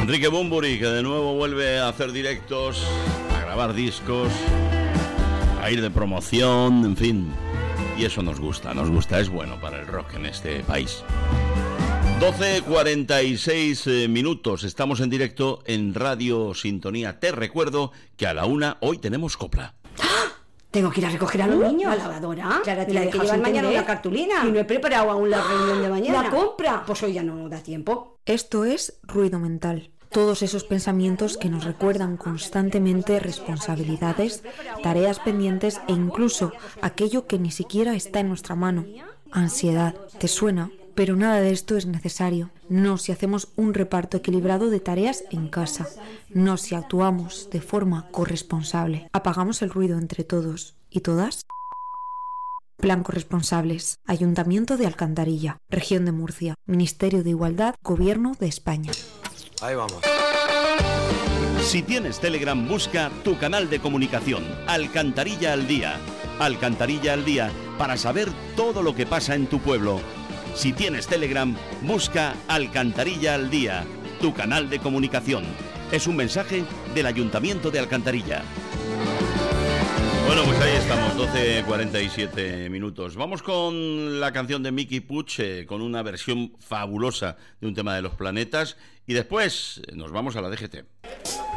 Enrique Bunbury, que de nuevo vuelve a hacer directos, a grabar discos, a ir de promoción, en fin. Y eso nos gusta, es bueno para el rock en este país. 12:46 minutos, estamos en directo en Radio Sintonía. Te recuerdo que a la 1 hoy tenemos copla. Tengo que ir a recoger a los niños. ¿La lavadora? Claro, La de que llevan mañana una cartulina. Y no he preparado aún la reunión de mañana. ¿La compra? Pues hoy ya no da tiempo. Esto es ruido mental. Todos esos pensamientos que nos recuerdan constantemente responsabilidades, tareas pendientes e incluso aquello que ni siquiera está en nuestra mano. Ansiedad, ¿te suena? Pero nada de esto es necesario. No si hacemos un reparto equilibrado de tareas en casa. No si actuamos de forma corresponsable. Apagamos el ruido entre todos y todas. Plan Corresponsables. Ayuntamiento de Alcantarilla, Región de Murcia, Ministerio de Igualdad, Gobierno de España. Ahí vamos. Si tienes Telegram, busca tu canal de comunicación, Alcantarilla al Día. Alcantarilla al Día, para saber todo lo que pasa en tu pueblo. Si tienes Telegram, busca Alcantarilla al Día, tu canal de comunicación. Es un mensaje del Ayuntamiento de Alcantarilla. Bueno, pues ahí estamos, 12:47 minutos. Vamos con la canción de Miki Puig, con una versión fabulosa de un tema de Los Planetas. Y después nos vamos a la DGT.